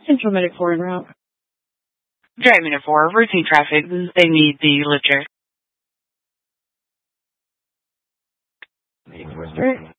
Central Medic 4 en route. Driving at 4, routine traffic. They need the lift check. Medic 4 straight.